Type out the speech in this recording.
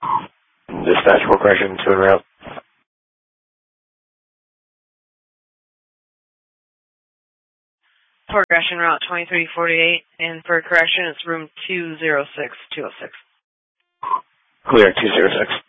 Dispatch progression to en route. Progression route 2348, and for correction, it's room 206-206. Clear, 206.